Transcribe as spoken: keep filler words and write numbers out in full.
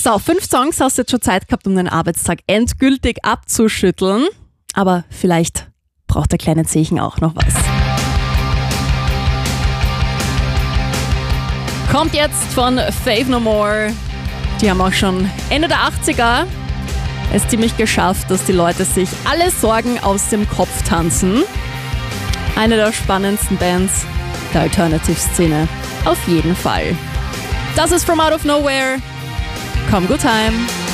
So, fünf Songs hast du jetzt schon Zeit gehabt, um den Arbeitstag endgültig abzuschütteln. Aber vielleicht braucht der kleine Zehchen auch noch was. Kommt jetzt von Faith No More. Die haben auch schon Ende der achtziger es ziemlich geschafft, dass die Leute sich alle Sorgen aus dem Kopf tanzen. Eine der spannendsten Bands der Alternative-Szene. Auf jeden Fall. Das ist From Out of Nowhere. Come Good Time.